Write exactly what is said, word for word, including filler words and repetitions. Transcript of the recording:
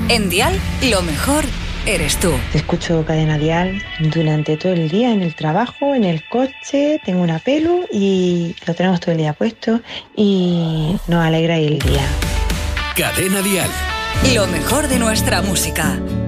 En Dial, lo mejor eres tú. Te escucho Cadena Dial durante todo el día, en el trabajo, en el coche, tengo una pelu y lo tenemos todo el día puesto y nos alegra el día. Cadena Dial. Lo mejor de nuestra música.